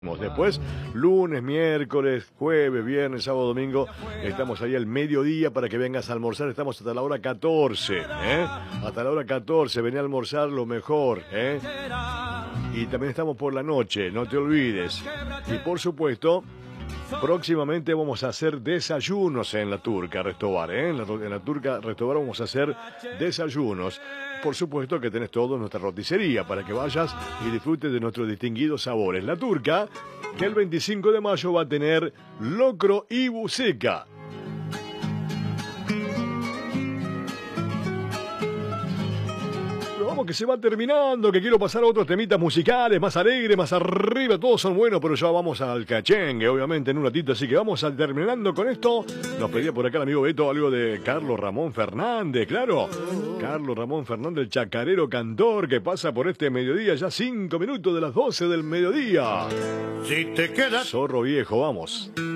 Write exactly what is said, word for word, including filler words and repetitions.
Después, lunes, miércoles, jueves, viernes, sábado, domingo, estamos ahí al mediodía para que vengas a almorzar. Estamos hasta la hora catorce, ¿eh? Hasta la hora catorce, vení a almorzar lo mejor, ¿eh? Y también estamos por la noche, no te olvides. Y por supuesto, próximamente vamos a hacer desayunos en la Turca Restobar, ¿eh? En la, en la Turca Restobar vamos a hacer desayunos. Por supuesto que tenés todo en nuestra roticería para que vayas y disfrutes de nuestros distinguidos sabores. La Turca, que el veinticinco de mayo va a tener locro y buceca. Pero vamos que se va terminando, que quiero pasar a otros temitas musicales, más alegres, más arriba, todos son buenos, pero ya vamos al cachengue, obviamente, en un ratito, así que vamos a terminando con esto. Nos pedía por acá el amigo Beto algo de Carlos Ramón Fernández, claro. Carlos Ramón Fernández, el chacarero cantor, que pasa por este mediodía, ya cinco minutos de las doce del mediodía. Si te quedas Zorro viejo, vamos.